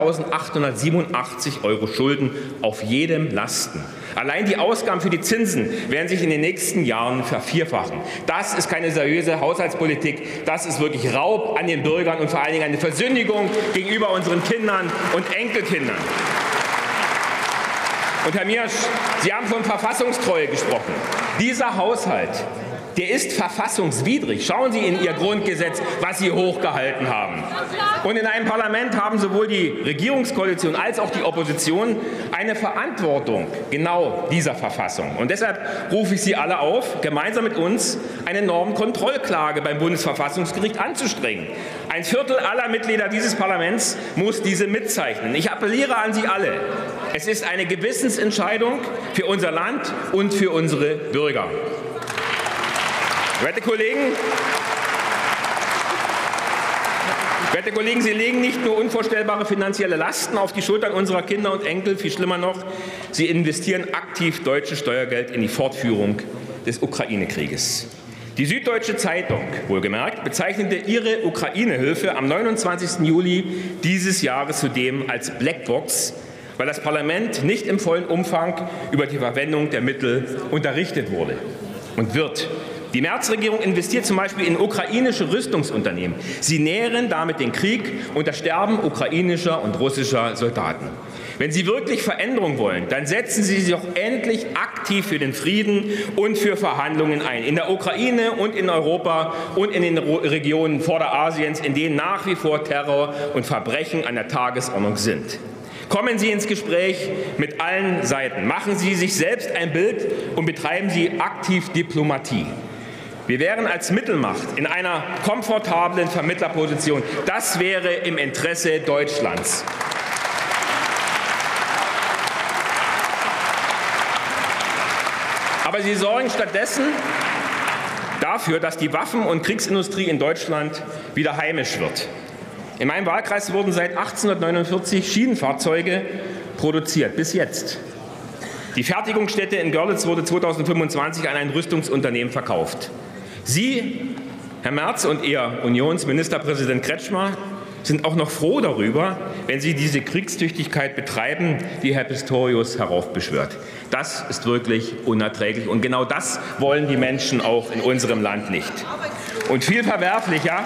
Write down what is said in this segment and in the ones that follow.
1.887 € Schulden auf jedem lasten. Allein die Ausgaben für die Zinsen werden sich in den nächsten Jahren vervierfachen. Das ist keine seriöse Haushaltspolitik. Das ist wirklich Raub an den Bürgern und vor allen Dingen eine Versündigung gegenüber unseren Kindern und Enkelkindern. Und Herr Miersch, Sie haben von Verfassungstreue gesprochen. Dieser Haushalt, der ist verfassungswidrig. Schauen Sie in Ihr Grundgesetz, was Sie hochgehalten haben. Und in einem Parlament haben sowohl die Regierungskoalition als auch die Opposition eine Verantwortung genau dieser Verfassung. Und deshalb rufe ich Sie alle auf, gemeinsam mit uns eine Normenkontrollklage beim Bundesverfassungsgericht anzustrengen. Ein Viertel aller Mitglieder dieses Parlaments muss diese mitzeichnen. Ich appelliere an Sie alle. Es ist eine Gewissensentscheidung für unser Land und für unsere Bürger. Werte Kollegen, Sie legen nicht nur unvorstellbare finanzielle Lasten auf die Schultern unserer Kinder und Enkel, viel schlimmer noch, Sie investieren aktiv deutsches Steuergeld in die Fortführung des Ukraine-Krieges. Die Süddeutsche Zeitung, wohlgemerkt, bezeichnete ihre Ukraine-Hilfe am 29. Juli dieses Jahres zudem als Blackbox, weil das Parlament nicht im vollen Umfang über die Verwendung der Mittel unterrichtet wurde und wird. Die Merz-Regierung investiert zum Beispiel in ukrainische Rüstungsunternehmen. Sie nähren damit den Krieg und das Sterben ukrainischer und russischer Soldaten. Wenn Sie wirklich Veränderung wollen, dann setzen Sie sich doch endlich aktiv für den Frieden und für Verhandlungen ein. In der Ukraine und in Europa und in den Regionen Vorderasiens, in denen nach wie vor Terror und Verbrechen an der Tagesordnung sind. Kommen Sie ins Gespräch mit allen Seiten. Machen Sie sich selbst ein Bild und betreiben Sie aktiv Diplomatie. Wir wären als Mittelmacht in einer komfortablen Vermittlerposition. Das wäre im Interesse Deutschlands. Aber Sie sorgen stattdessen dafür, dass die Waffen- und Kriegsindustrie in Deutschland wieder heimisch wird. In meinem Wahlkreis wurden seit 1849 Schienenfahrzeuge produziert, bis jetzt. Die Fertigungsstätte in Görlitz wurde 2025 an ein Rüstungsunternehmen verkauft. Sie, Herr Merz und Ihr Unionsministerpräsident Kretschmer, sind auch noch froh darüber, wenn Sie diese Kriegstüchtigkeit betreiben, die Herr Pistorius heraufbeschwört. Das ist wirklich unerträglich. Und genau das wollen die Menschen auch in unserem Land nicht. Und viel verwerflicher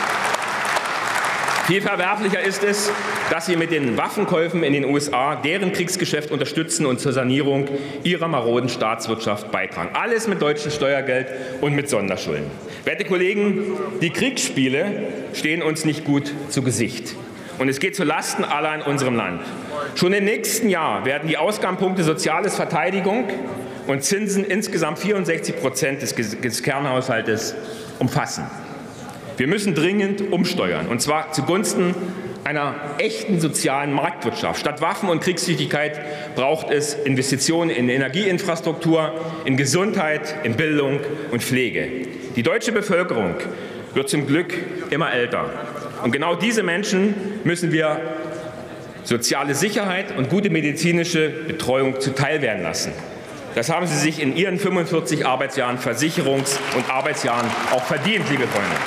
ist es, dass Sie mit den Waffenkäufen in den USA deren Kriegsgeschäft unterstützen und zur Sanierung ihrer maroden Staatswirtschaft beitragen. Alles mit deutschem Steuergeld und mit Sonderschulden. Werte Kollegen, die Kriegsspiele stehen uns nicht gut zu Gesicht. Und es geht zu Lasten aller in unserem Land. Schon im nächsten Jahr werden die Ausgabenpunkte Soziales, Verteidigung und Zinsen insgesamt 64% des Kernhaushaltes umfassen. Wir müssen dringend umsteuern, und zwar zugunsten einer echten sozialen Marktwirtschaft. Statt Waffen- und Kriegstüchtigkeit braucht es Investitionen in Energieinfrastruktur, in Gesundheit, in Bildung und Pflege. Die deutsche Bevölkerung wird zum Glück immer älter. Und genau diese Menschen müssen wir soziale Sicherheit und gute medizinische Betreuung zuteilwerden lassen. Das haben Sie sich in Ihren 45 Arbeitsjahren, Versicherungs- und Arbeitsjahren auch verdient, liebe Freunde.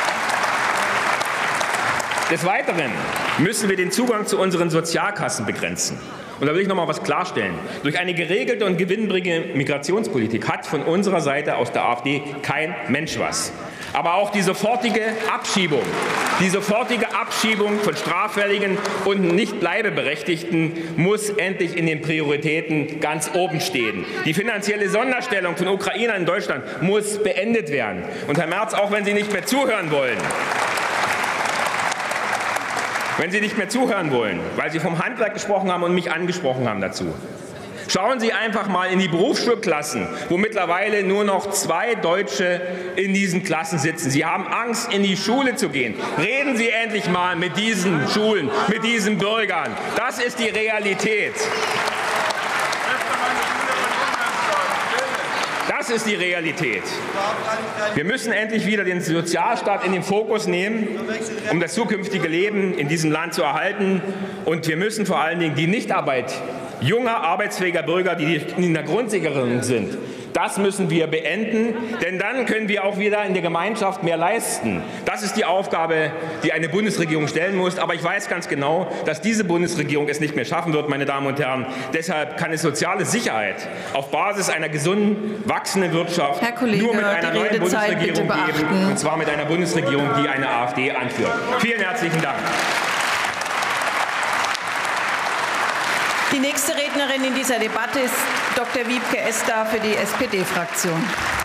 Des Weiteren müssen wir den Zugang zu unseren Sozialkassen begrenzen. Und da will ich noch mal etwas klarstellen. Durch eine geregelte und gewinnbringende Migrationspolitik hat von unserer Seite aus der AfD kein Mensch was. Aber auch die sofortige Abschiebung von Straffälligen und Nicht-Bleibeberechtigten muss endlich in den Prioritäten ganz oben stehen. Die finanzielle Sonderstellung von Ukrainern in Deutschland muss beendet werden. Und Herr Merz, auch wenn Sie nicht mehr zuhören wollen, weil Sie vom Handwerk gesprochen haben und mich angesprochen haben dazu. Schauen Sie einfach mal in die Berufsschulklassen, wo mittlerweile nur noch 2 Deutsche in diesen Klassen sitzen. Sie haben Angst, in die Schule zu gehen. Reden Sie endlich mal mit diesen Schulen, mit diesen Bürgern. Das ist die Realität. Das ist die Realität. Wir müssen endlich wieder den Sozialstaat in den Fokus nehmen, um das zukünftige Leben in diesem Land zu erhalten. Und wir müssen vor allen Dingen die Nichtarbeit junger, arbeitsfähiger Bürger, die in der Grundsicherung sind, Das müssen wir beenden, denn dann können wir auch wieder in der Gemeinschaft mehr leisten. Das ist die Aufgabe, die eine Bundesregierung stellen muss. Aber ich weiß ganz genau, dass diese Bundesregierung es nicht mehr schaffen wird, meine Damen und Herren. Deshalb kann es soziale Sicherheit auf Basis einer gesunden, wachsenden Wirtschaft nur mit einer neuen Bundesregierung geben, und zwar mit einer Bundesregierung, die eine AfD anführt. Vielen herzlichen Dank. Die nächste Rednerin in dieser Debatte ist Dr. Wiebke Esther für die SPD-Fraktion.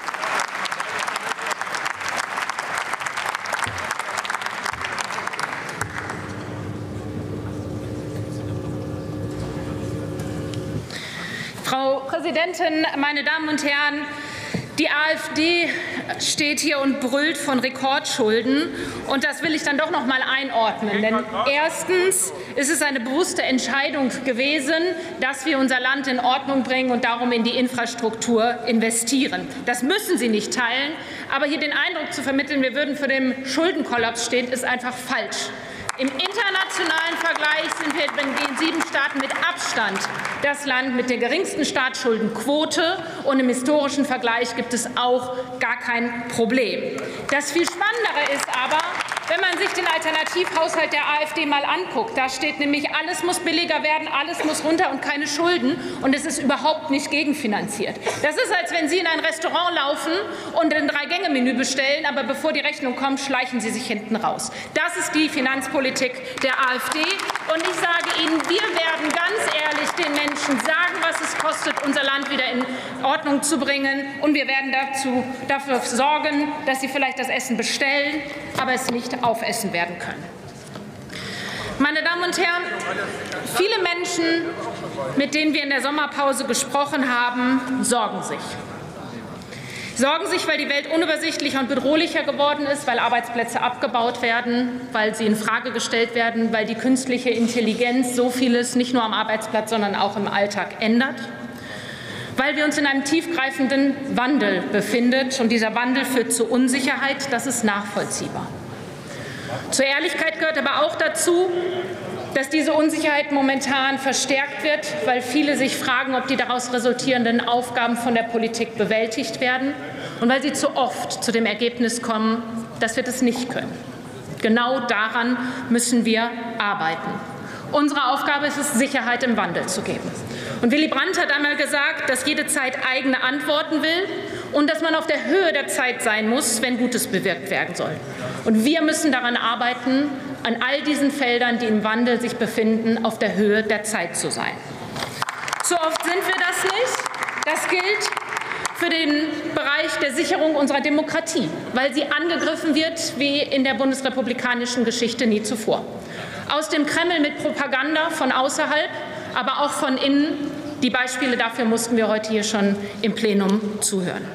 Frau Präsidentin, meine Damen und Herren! Die AfD steht hier und brüllt von Rekordschulden. Und das will ich dann doch noch mal einordnen. Denn erstens ist es eine bewusste Entscheidung gewesen, dass wir unser Land in Ordnung bringen und darum in die Infrastruktur investieren. Das müssen Sie nicht teilen. Aber hier den Eindruck zu vermitteln, wir würden vor dem Schuldenkollaps stehen, ist einfach falsch. Im internationalen Vergleich sind wir in den 7 Staaten mit Abstand das Land mit der geringsten Staatsschuldenquote. Und im historischen Vergleich gibt es auch gar kein Problem. Das viel Spannendere ist aber, wenn man sich den Alternativhaushalt der AfD mal anguckt, da steht nämlich, alles muss billiger werden, alles muss runter und keine Schulden. Und es ist überhaupt nicht gegenfinanziert. Das ist, als wenn Sie in ein Restaurant laufen und ein 3-Gänge-Menü bestellen, aber bevor die Rechnung kommt, schleichen Sie sich hinten raus. Das ist die Finanzpolitik der AfD. Und ich sage Ihnen, wir werden ganz ehrlich den Menschen sagen, was es kostet, unser Land wieder in Ordnung zu bringen. Und wir werden dafür sorgen, dass Sie vielleicht das Essen bestellen, aber es nicht aufessen werden können. Meine Damen und Herren, viele Menschen, mit denen wir in der Sommerpause gesprochen haben, sorgen sich. Sorgen sich, weil die Welt unübersichtlicher und bedrohlicher geworden ist, weil Arbeitsplätze abgebaut werden, weil sie in Frage gestellt werden, weil die künstliche Intelligenz so vieles nicht nur am Arbeitsplatz, sondern auch im Alltag ändert, weil wir uns in einem tiefgreifenden Wandel befinden. Und dieser Wandel führt zu Unsicherheit. Das ist nachvollziehbar. Zur Ehrlichkeit gehört aber auch dazu, dass diese Unsicherheit momentan verstärkt wird, weil viele sich fragen, ob die daraus resultierenden Aufgaben von der Politik bewältigt werden und weil sie zu oft zu dem Ergebnis kommen, dass wir das nicht können. Genau daran müssen wir arbeiten. Unsere Aufgabe ist es, Sicherheit im Wandel zu geben. Und Willy Brandt hat einmal gesagt, dass jede Zeit eigene Antworten will und dass man auf der Höhe der Zeit sein muss, wenn Gutes bewirkt werden soll. Und wir müssen daran arbeiten, an all diesen Feldern, die im Wandel sich befinden, auf der Höhe der Zeit zu sein. Zu oft sind wir das nicht. Das gilt für den Bereich der Sicherung unserer Demokratie, weil sie angegriffen wird wie in der bundesrepublikanischen Geschichte nie zuvor. Aus dem Kreml mit Propaganda von außerhalb, aber auch von innen. Die Beispiele dafür mussten wir heute hier schon im Plenum zuhören.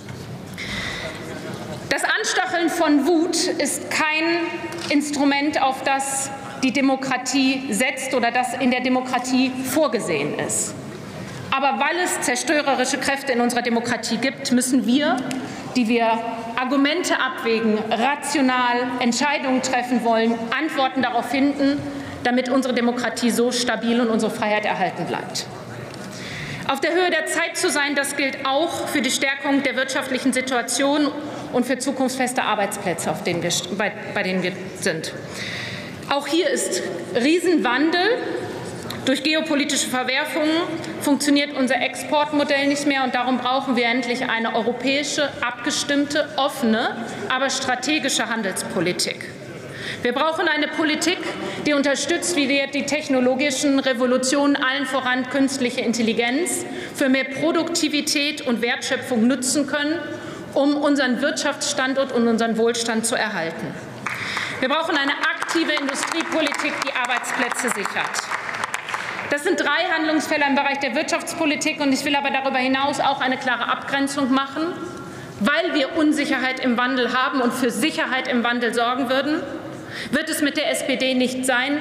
Das Anstacheln von Wut ist kein Instrument, auf das die Demokratie setzt oder das in der Demokratie vorgesehen ist. Aber weil es zerstörerische Kräfte in unserer Demokratie gibt, müssen wir, die wir Argumente abwägen, rational Entscheidungen treffen wollen, Antworten darauf finden, damit unsere Demokratie so stabil und unsere Freiheit erhalten bleibt. Auf der Höhe der Zeit zu sein, das gilt auch für die Stärkung der wirtschaftlichen Situation und für zukunftsfeste Arbeitsplätze, bei denen wir sind. Auch hier ist Riesenwandel. Durch geopolitische Verwerfungen funktioniert unser Exportmodell nicht mehr, und darum brauchen wir endlich eine europäische, abgestimmte, offene, aber strategische Handelspolitik. Wir brauchen eine Politik, die unterstützt, wie wir die technologischen Revolutionen, allen voran künstliche Intelligenz, für mehr Produktivität und Wertschöpfung nutzen können, um unseren Wirtschaftsstandort und unseren Wohlstand zu erhalten. Wir brauchen eine aktive Industriepolitik, die Arbeitsplätze sichert. Das sind 3 Handlungsfelder im Bereich der Wirtschaftspolitik, und ich will aber darüber hinaus auch eine klare Abgrenzung machen, weil wir Unsicherheit im Wandel haben und für Sicherheit im Wandel sorgen würden. Wird es mit der SPD nicht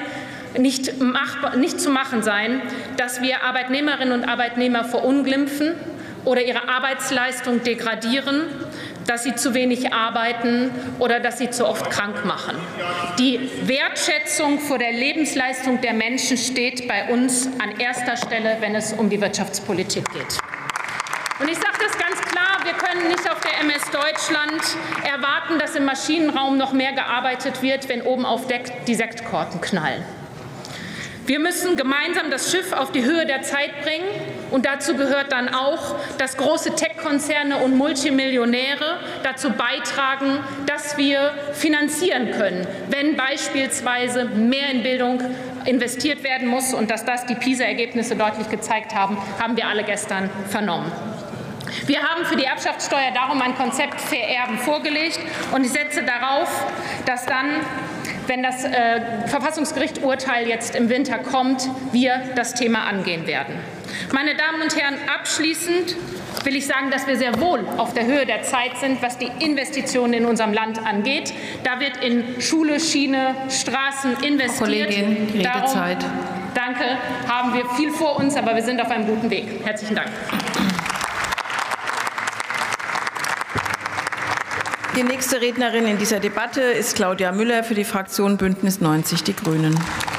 zu machen sein, dass wir Arbeitnehmerinnen und Arbeitnehmer verunglimpfen oder ihre Arbeitsleistung degradieren, dass sie zu wenig arbeiten oder dass sie zu oft krank machen. Die Wertschätzung vor der Lebensleistung der Menschen steht bei uns an erster Stelle, wenn es um die Wirtschaftspolitik geht. Und ich sage das ganz klar, wir können nicht auf der MS Deutschland erwarten, dass im Maschinenraum noch mehr gearbeitet wird, wenn oben auf Deck die Sektkorken knallen. Wir müssen gemeinsam das Schiff auf die Höhe der Zeit bringen. Und dazu gehört dann auch, dass große Tech-Konzerne und Multimillionäre dazu beitragen, dass wir finanzieren können, wenn beispielsweise mehr in Bildung investiert werden muss. Und dass das die PISA-Ergebnisse deutlich gezeigt haben, haben wir alle gestern vernommen. Wir haben für die Erbschaftssteuer darum ein Konzept Vererben vorgelegt. Und ich setze darauf, dass dann, wenn das Verfassungsgerichtsurteil jetzt im Winter kommt, wir das Thema angehen werden. Meine Damen und Herren, abschließend will ich sagen, dass wir sehr wohl auf der Höhe der Zeit sind, was die Investitionen in unserem Land angeht. Da wird in Schule, Schiene, Straßen investiert. Frau Kollegin, die Redezeit. Danke, haben wir viel vor uns, aber wir sind auf einem guten Weg. Herzlichen Dank. Die nächste Rednerin in dieser Debatte ist Claudia Müller für die Fraktion Bündnis 90 Die Grünen.